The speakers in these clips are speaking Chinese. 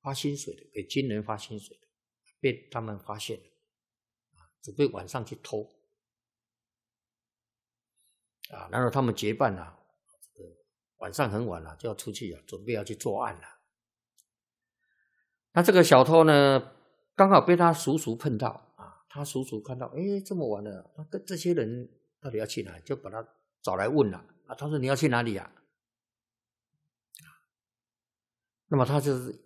发薪水的，给军人发薪水的，被他们发现了，准备晚上去偷。然后他们结伴晚上很晚了，就要出去准备要去作案了。那这个小偷呢，刚好被他叔叔碰到他叔叔看到，这么晚了，他跟这些人到底要去哪里，就把他找来问了。他说你要去哪里啊？那么他就是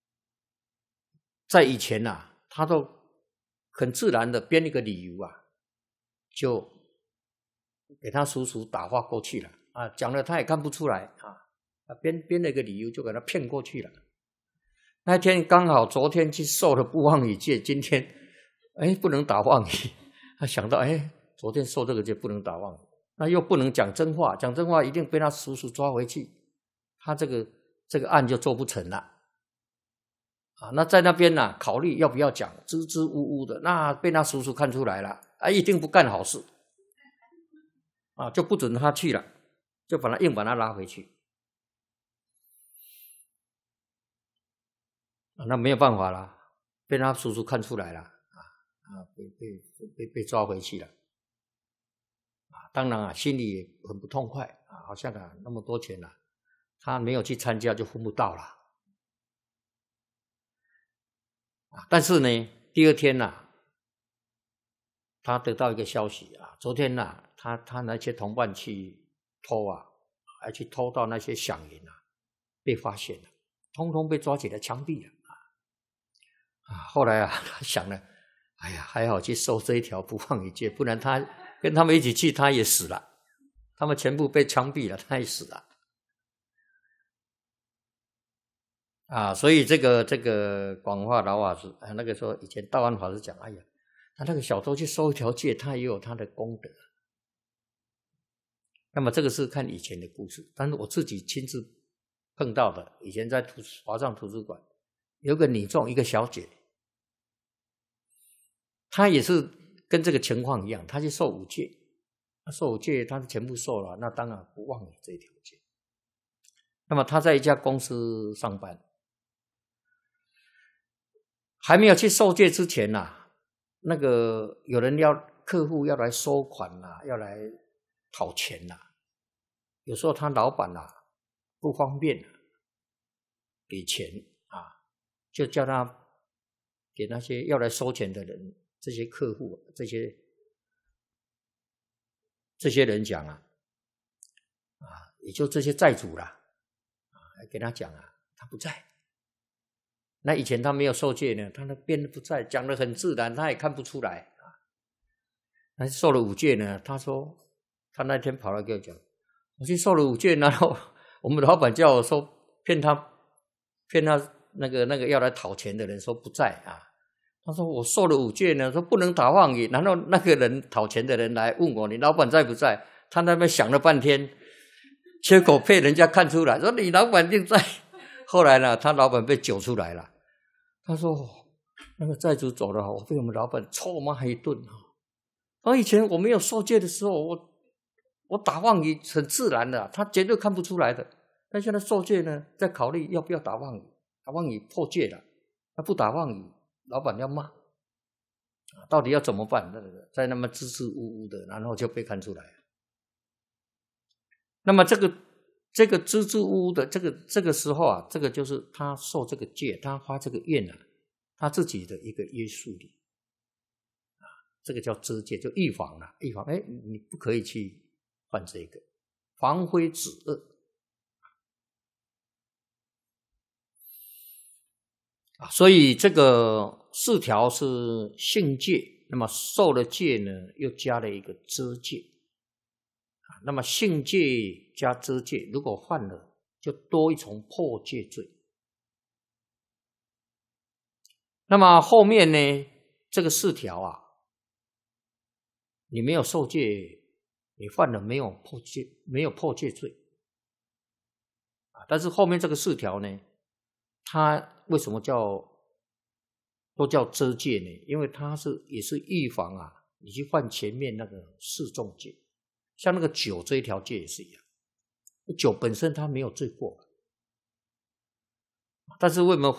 在以前他都很自然的编一个理由就给他叔叔打发过去了讲了他也看不出来编了一个理由就给他骗过去了。那天刚好昨天去受了不妄语戒，今天不能打妄语，他想到昨天受这个戒不能打妄语，那又不能讲真话，讲真话一定被他叔叔抓回去，他这个案就做不成了那在那边考虑要不要讲，支支吾吾的，那被他叔叔看出来了一定不干好事就不准他去了，就硬把他拉回去那没有办法了，被他叔叔看出来了被抓回去了当然心里也很不痛快好像那么多钱他没有去参加就分不到了但是呢第二天他得到一个消息昨天他那些同伴去偷还去偷到那些响银被发现了，通通被抓起来枪毙了后来他想了，还好去受这一条不妄语戒，不然他跟他们一起去他也死了，他们全部被枪毙了，他也死了所以这个广化老法师那个时候以前道安法师讲他那个小偷去受一条戒，他也有他的功德。那么这个是看以前的故事，但是我自己亲自碰到的，以前在华藏图书馆有个女众，一个小姐，她也是跟这个情况一样，她去受五戒，受五戒她全部受了，那当然不忘了这条戒。那么她在一家公司上班，还没有去受戒之前那个有人客户要来收款要来讨钱有时候他老板不方便给钱就叫他给那些要来收钱的人，这些客户这些人讲也就这些债主给他讲他不在。那以前他没有受戒呢，他那边不在，讲得很自然，他也看不出来那受了五戒呢，他说他那天跑来跟我讲，我去受了五戒，然后我们老板叫我说骗他那个要来讨钱的人说不在他说我受了五戒呢，说不能打妄语，然后那个人讨钱的人来问我你老板在不在，他那边想了半天，结果被人家看出来，说你老板一定在。后来呢，他老板被揪出来了，他说那个债主走了，我被我们老板臭骂一顿以前我没有受戒的时候，我打妄语很自然的，他绝对看不出来的。但现在受戒呢，在考虑要不要打妄语，打妄语破戒了，他不打妄语，老板要骂到底要怎么办？在那么支支吾吾的，然后就被看出来了。那么这个支支吾吾的这个时候这个就是他受这个戒，他发这个愿他自己的一个约束力这个叫遮戒，就预防预防你不可以去犯这个，防非止恶所以这个4条是性戒，那么受了戒呢，又加了一个遮戒那么性戒加遮戒，如果犯了，就多一重破戒罪。那么后面呢，这个4条你没有受戒，你犯了没有破戒罪但是后面这个4条呢，它为什么都叫遮戒呢？因为它也是预防你去犯前面那个4重戒。像那个酒这一条戒也是一样，酒本身它没有罪过，但是为什么